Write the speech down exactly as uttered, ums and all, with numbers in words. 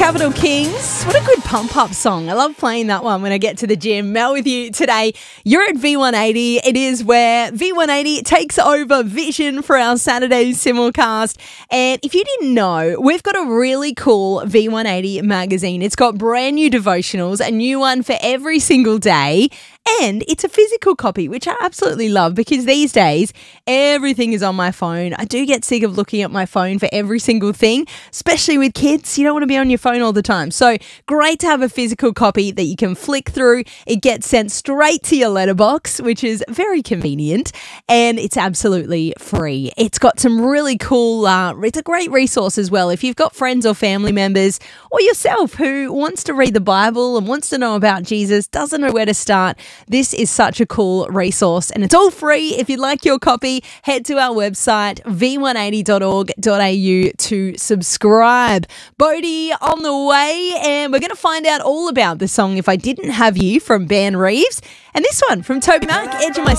Capital Kings. What a good pump-up song. I love playing that one when I get to the gym. Mel with you today. You're at V one eighty. It is where V one eighty takes over Vision for our Saturday simulcast. And if you didn't know, we've got a really cool V one eighty magazine. It's got brand new devotionals, a new one for every single day. And it's a physical copy, which I absolutely love because these days, everything is on my phone. I do get sick of looking at my phone for every single thing, especially with kids. You don't want to be on your phone all the time. So great to have a physical copy that you can flick through. It gets sent straight to your letterbox, which is very convenient. And it's absolutely free. It's got some really cool, uh, it's a great resource as well. If you've got friends or family members or yourself who wants to read the Bible and wants to know about Jesus, doesn't know where to start, this is such a cool resource and it's all free. If you'd like your copy, head to our website, v one eighty dot org dot a u to subscribe. Bodhi on the way, and we're going to find out all about the song If I Didn't Have You from Ben Reeves, and this one from Toby Mac, Edge of My